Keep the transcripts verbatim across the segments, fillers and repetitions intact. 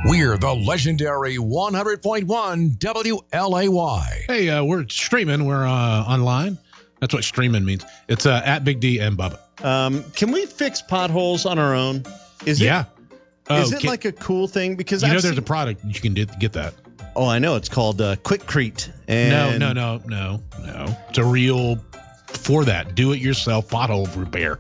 We're the legendary one hundred point one W L A Y. Hey, uh, we're streaming. We're uh, online. That's what streaming means. It's uh, at Big D and Bubba. Um, can we fix potholes on our own? Is yeah. It, oh, is it can, like a cool thing? Because you I've know, there's seen, a product you can get, get that. Oh, I know. It's called uh, Quickcrete. And No, no, no, no, no. It's a real for that. Do it yourself pothole repair.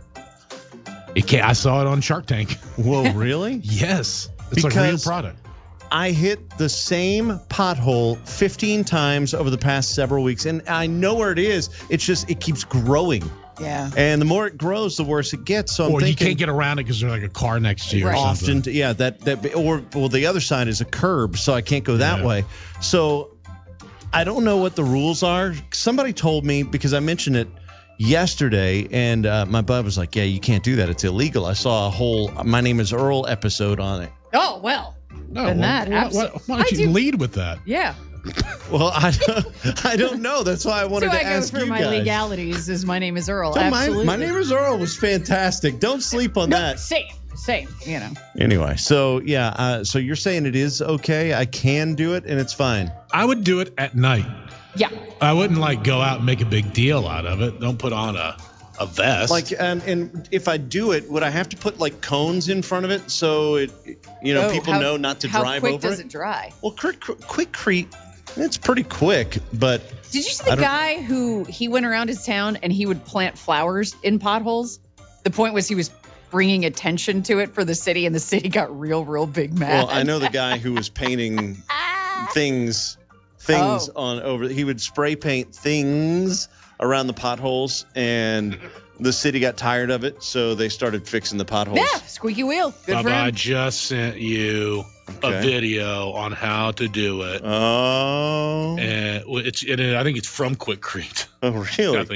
It can't, I saw it on Shark Tank. Whoa, really? Yes. It's Because a real product. I hit the same pothole fifteen times over the past several weeks, and I know where it is. It's just it keeps growing. Yeah. And the more it grows, the worse it gets. So I'm or thinking, you can't get around it because there's like a car next to you. Right. Or often, something. yeah, that that or well, the other side is a curb, so I can't go that Yeah. way. So I don't know what the rules are. Somebody told me because I mentioned it yesterday, and uh, my bud was like, "Yeah, you can't do that. It's illegal." I saw a whole "My Name Is Earl" episode on it. Oh, well. No, Than well, that, why, why, absolutely. why don't I you do- lead with that? Yeah. Well, I don't, I don't know. That's why I wanted So to I go ask for you my guys. legalities is My Name is Earl. So my, Absolutely. my Name Is Earl was fantastic. Don't sleep on no, that. Same. Same. You know. Anyway, so yeah, uh, so you're saying it is okay. I can do it and it's fine. I would do it at night. Yeah. I wouldn't like go out and make a big deal out of it. Don't put on a, a vest. Like, and, and if I do it, would I have to put like cones in front of it so it, you know, Oh, people how- know not to how drive quick over does it? it dry? Well, quick, Quickcrete, it's pretty quick, but Did you see I the don't- guy who he went around his town and he would plant flowers in potholes? The point was he was bringing attention to it for the city, and the city got real, real big mad. well, I know the guy who was painting things, things Oh. on over. He would spray paint things around the potholes, and the city got tired of it, so they started fixing the potholes. Yeah, squeaky wheel. Good for Bubba, I him. just sent you Okay. a video on how to do it. Oh, And it's, it, I think it's from Quickcrete. oh, really? I think